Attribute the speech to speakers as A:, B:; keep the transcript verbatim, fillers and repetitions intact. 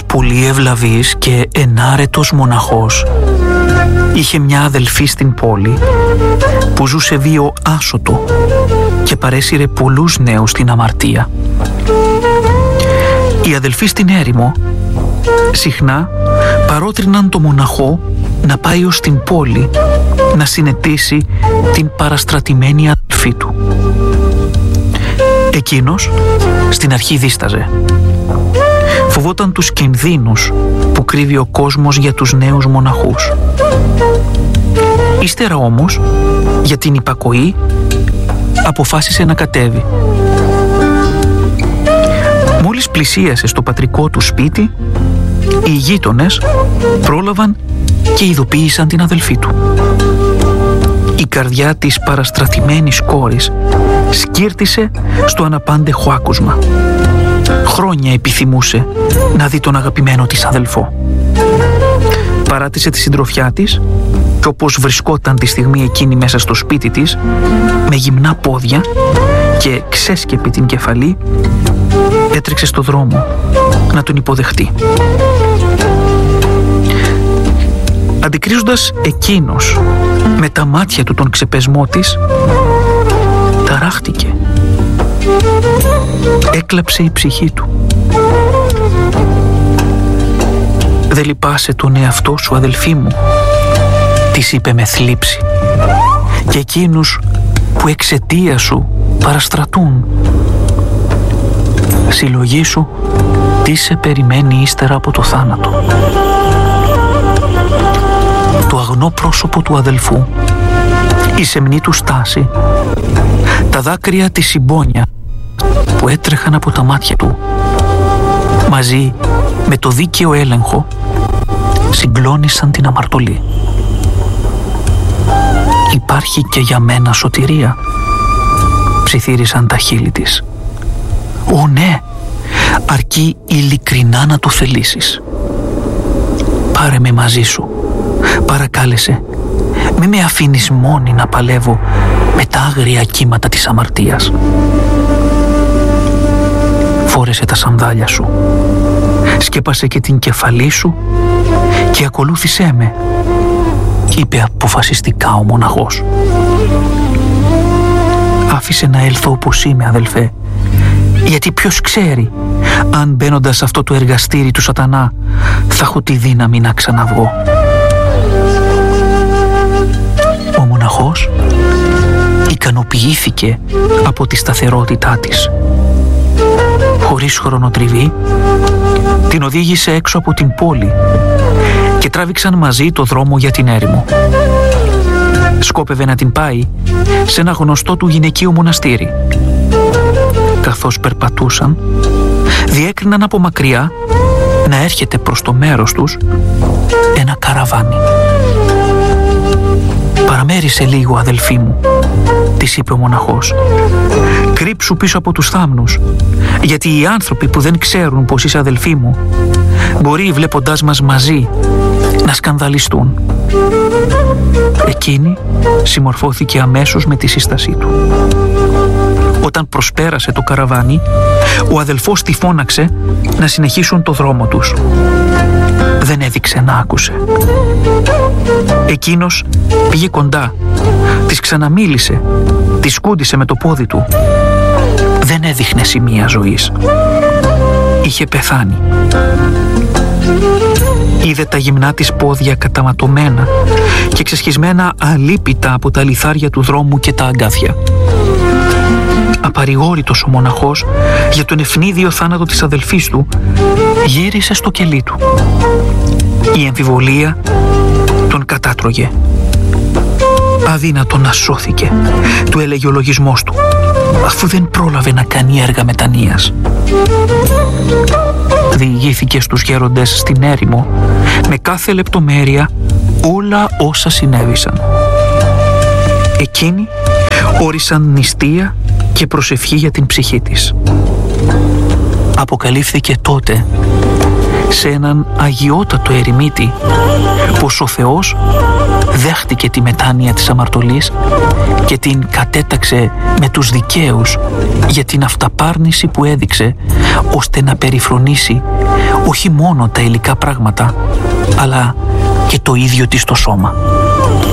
A: πολύ ευλαβής και ενάρετος μοναχός είχε μια αδελφή στην πόλη που ζούσε βίο άσωτο και παρέσυρε πολλούς νέους στην αμαρτία. Οι αδελφοί στην έρημο συχνά παρότριναν το μοναχό να πάει ως την πόλη να συνετίσει την παραστρατημένη αδελφή του. Εκείνος στην αρχή δίσταζε. Φοβόταν τους κινδύνους που κρύβει ο κόσμος για τους νέους μοναχούς. Ύστερα όμως, για την υπακοή, αποφάσισε να κατέβει. Μόλις πλησίασε στο πατρικό του σπίτι, οι γείτονες πρόλαβαν και ειδοποίησαν την αδελφή του. Η καρδιά της παραστρατημένης κόρης σκύρτησε στο αναπάντεχο άκουσμα. Χρόνια επιθυμούσε να δει τον αγαπημένο της αδελφό. Παράτησε τη συντροφιά της και όπως βρισκόταν τη στιγμή εκείνη μέσα στο σπίτι της, με γυμνά πόδια και ξέσκεπη την κεφαλή, έτρεξε στο δρόμο να τον υποδεχτεί. Αντικρίζοντας εκείνος με τα μάτια του τον ξεπεσμό της, ταράχτηκε. Έκλαψε η ψυχή του. «Δεν λυπάσαι τον εαυτό σου, αδελφή μου», της είπε με θλίψη, «και εκείνους που εξαιτία σου παραστρατούν. Συλλογήσου τι σε περιμένει ύστερα από το θάνατο». Το αγνό πρόσωπο του αδελφού, η σεμνή του στάση, τα δάκρυα της συμπόνια που έτρεχαν από τα μάτια του, μαζί με το δίκαιο έλεγχο, συγκλώνησαν την αμαρτωλή. «Υπάρχει και για μένα σωτηρία», ψιθύρισαν τα χείλη της. «Ω ναι, αρκεί ειλικρινά να το θελήσεις. Πάρε με μαζί σου», παρακάλεσε, «μη με αφήνεις μόνη να παλεύω με τα άγρια κύματα της αμαρτίας. Φόρεσε τα σανδάλια σου, σκέπασε και την κεφαλή σου και ακολούθησέ με», είπε αποφασιστικά ο μοναχός. «Άφησε να έλθω όπως είμαι, αδελφέ, γιατί ποιος ξέρει αν μπαίνοντας σε αυτό το εργαστήρι του σατανά θα έχω τη δύναμη να ξαναβγώ». Ο μοναχός ικανοποιήθηκε από τη σταθερότητά της. Χωρίς χρονοτριβή, την οδήγησε έξω από την πόλη και τράβηξαν μαζί το δρόμο για την έρημο. Σκόπευε να την πάει σε ένα γνωστό του γυναικείο μοναστήρι. Καθώς περπατούσαν, διέκριναν από μακριά να έρχεται προς το μέρος τους ένα καραβάνι. «Παραμέρισε λίγο, αδελφή μου», της είπε ο μοναχός. «Κρύψου πίσω από τους θάμνους, γιατί οι άνθρωποι που δεν ξέρουν πως είσαι αδελφή μου μπορεί, βλέποντάς μας μαζί, να σκανδαλιστούν». Εκείνη συμμορφώθηκε αμέσως με τη σύστασή του. Όταν προσπέρασε το καραβάνι, ο αδελφός τη φώναξε να συνεχίσουν το δρόμο τους. Δεν έδειξε να άκουσε. Εκείνος πήγε κοντά, της ξαναμίλησε, της σκούντισε με το πόδι του. Δεν έδειχνε σημεία ζωής. Είχε πεθάνει. Είδε τα γυμνά της πόδια καταματωμένα και ξεσχισμένα αλίπητα από τα λιθάρια του δρόμου και τα αγκάθια. Απαρηγόρητος ο μοναχός για τον ευνίδιο θάνατο της αδελφής του, γύρισε στο κελί του. Η εμφιβολία τον κατάτρωγε. Αδύνατο να σώθηκε, του έλεγε ο λογισμός του, αφού δεν πρόλαβε να κάνει έργα μετανοίας. Διηγήθηκε στους γέροντες στην έρημο με κάθε λεπτομέρεια όλα όσα συνέβησαν. Εκείνοι όρισαν νηστεία και προσευχή για την ψυχή της. Αποκαλύφθηκε τότε σε έναν αγιότατο ερημίτη πως ο Θεός δέχτηκε τη μετάνοια της αμαρτωλής και την κατέταξε με τους δικαίους για την αυταπάρνηση που έδειξε, ώστε να περιφρονήσει όχι μόνο τα υλικά πράγματα, αλλά και το ίδιο της το σώμα.